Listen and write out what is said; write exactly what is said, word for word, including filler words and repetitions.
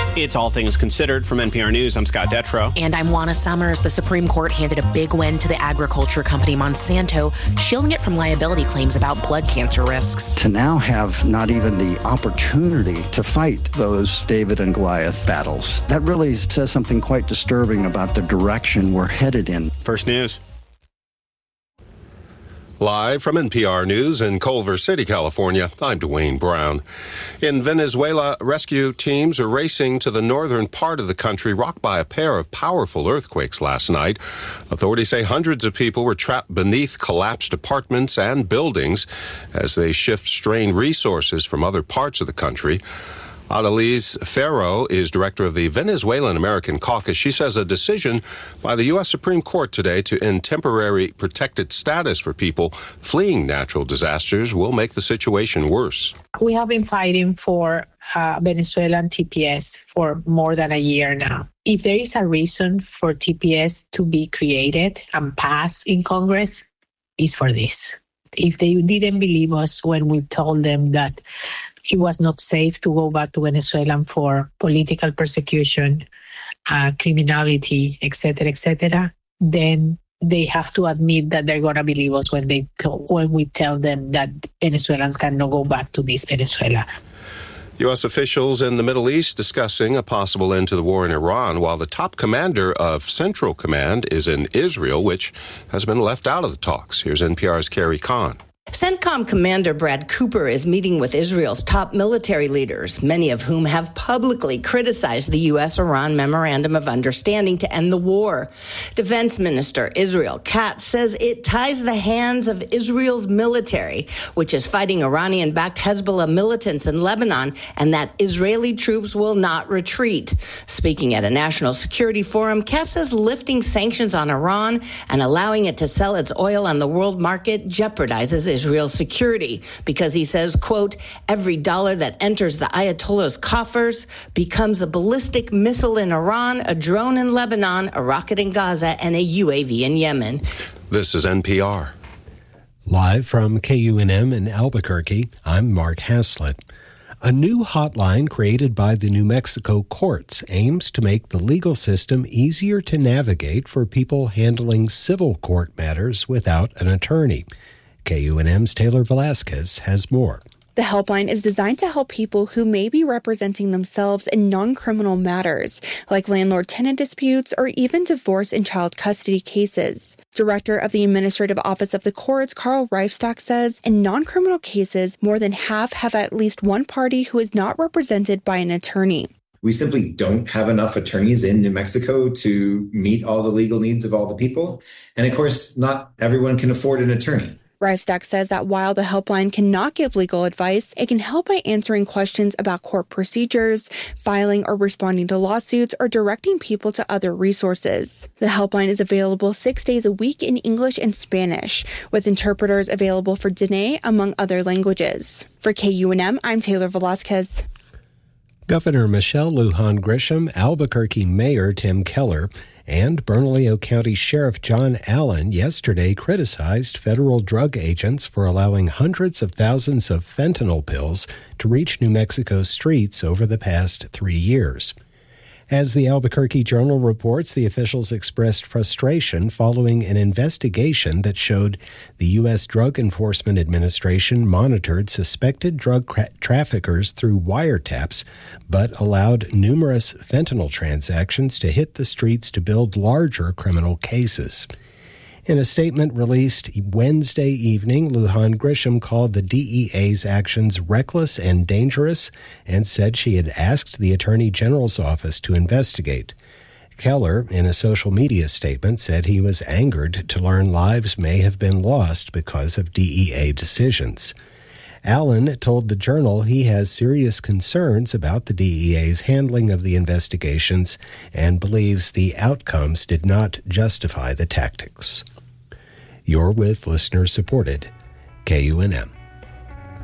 It's All Things Considered from N P R News. I'm Scott Detrow. And I'm Juana Summers. The Supreme Court handed a big win to the agriculture company Monsanto, shielding it from liability claims about blood cancer risks. To now have not even the opportunity to fight those David and Goliath battles, that really says something quite disturbing about the direction we're headed in. First News. Live from N P R News in Culver City, California, I'm Dwayne Brown. In Venezuela, rescue teams are racing to the northern part of the country rocked by a pair of powerful earthquakes last night. Authorities say hundreds of people were trapped beneath collapsed apartments and buildings as they shift strained resources from other parts of the country. Adeliz Ferro is director of the Venezuelan American Caucus. She says a decision by the U S Supreme Court today to end temporary protected status for people fleeing natural disasters will make the situation worse. We have been fighting for uh, Venezuelan T P S for more than a year now. If there is a reason for T P S to be created and passed in Congress, it's for this. If they didn't believe us when we told them that it was not safe to go back to Venezuela for political persecution, uh, criminality, et cetera, et cetera, then they have to admit that they're going to believe us when they to- when we tell them that Venezuelans cannot go back to this Venezuela. U S officials in the Middle East discussing a possible end to the war in Iran, while the top commander of Central Command is in Israel, which has been left out of the talks. Here's N P R's Carrie Kahn. CENTCOM Commander Brad Cooper is meeting with Israel's top military leaders, many of whom have publicly criticized the U S-Iran Memorandum of Understanding to end the war. Defense Minister Israel Katz says it ties the hands of Israel's military, which is fighting Iranian-backed Hezbollah militants in Lebanon, and that Israeli troops will not retreat. Speaking at a national security forum, Katz says lifting sanctions on Iran and allowing it to sell its oil on the world market jeopardizes Israel's security because he says, quote, every dollar that enters the Ayatollah's coffers becomes a ballistic missile in Iran, a drone in Lebanon, a rocket in Gaza, and a U A V in Yemen. This is N P R. Live from K U N M in Albuquerque, I'm Mark Haslett. A new hotline created by the New Mexico courts aims to make the legal system easier to navigate for people handling civil court matters without an attorney. K U N M's Taylor Velasquez has more. The helpline is designed to help people who may be representing themselves in non-criminal matters, like landlord-tenant disputes or even divorce and child custody cases. Director of the Administrative Office of the Courts, Carl Reifstock, says in non-criminal cases, more than half have at least one party who is not represented by an attorney. We simply don't have enough attorneys in New Mexico to meet all the legal needs of all the people. And of course, not everyone can afford an attorney. Reifstock says that while the helpline cannot give legal advice, it can help by answering questions about court procedures, filing or responding to lawsuits, or directing people to other resources. The helpline is available six days a week in English and Spanish, with interpreters available for Dene, among other languages. For K U N M, I'm Taylor Velasquez. Governor Michelle Lujan Grisham, Albuquerque Mayor Tim Keller, and Bernalillo County Sheriff John Allen yesterday criticized federal drug agents for allowing hundreds of thousands of fentanyl pills to reach New Mexico's streets over the past three years. As the Albuquerque Journal reports, the officials expressed frustration following an investigation that showed the U S Drug Enforcement Administration monitored suspected drug tra- traffickers through wiretaps, but allowed numerous fentanyl transactions to hit the streets to build larger criminal cases. In a statement released Wednesday evening, Lujan Grisham called the D E A's actions reckless and dangerous and said she had asked the Attorney General's office to investigate. Keller, in a social media statement, said he was angered to learn lives may have been lost because of D E A decisions. Allen told the Journal he has serious concerns about the D E A's handling of the investigations and believes the outcomes did not justify the tactics. You're with listener-supported K U N M.